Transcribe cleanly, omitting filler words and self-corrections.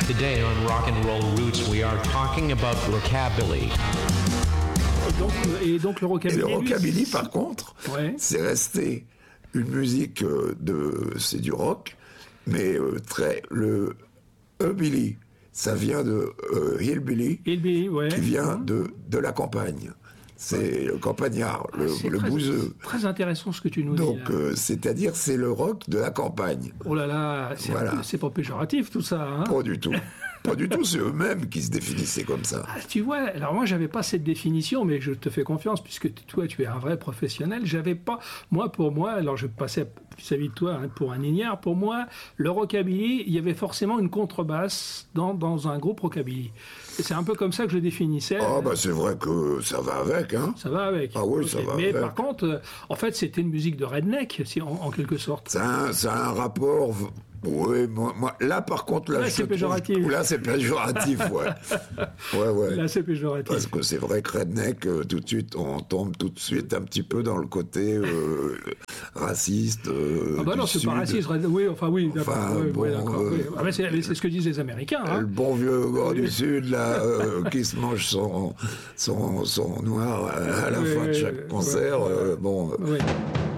Today on Rock and Roll Roots, we are talking about rockabilly. Et donc le rockabilly. Et le rockabilly, par contre, ouais. c'est resté une musique c'est du rock, mais le hillbilly, ça vient de hillbilly, ouais. qui vient de la campagne. C'est le campagnard, le bouseux. Très intéressant ce que tu nous dis. Donc, c'est-à-dire, c'est le rock de la campagne. Oh là là, c'est pas péjoratif tout ça. Hein, pas du tout. Pas du tout, c'est eux-mêmes qui se définissaient comme ça. Ah, tu vois, alors moi j'avais pas cette définition, mais je te fais confiance puisque toi tu es un vrai professionnel. J'avais pas, pour moi, alors je passais vis-à-vis de toi pour un ignare. Pour moi, le rockabilly, il y avait forcément une contrebasse dans un groupe rockabilly. Et c'est un peu comme ça que je le définissais. Ah bah c'est vrai que ça va avec, hein. Ça va avec. Ah oui, okay. Ça va mais avec. Par contre, en fait, c'était une musique de redneck, en quelque sorte. Ça a un rapport. Oui, moi, là par contre, là c'est péjoratif. Là c'est péjoratif, ouais. Ouais. Là c'est péjoratif. Parce que c'est vrai que redneck, tout de suite, on tombe tout de suite un petit peu dans le côté raciste. Ah bah non, c'est pas raciste. Oui, d'accord. Mais c'est ce que disent les Américains. Hein. Le bon vieux gars du Sud là, qui se mange son noir à la fin de chaque concert. Ouais.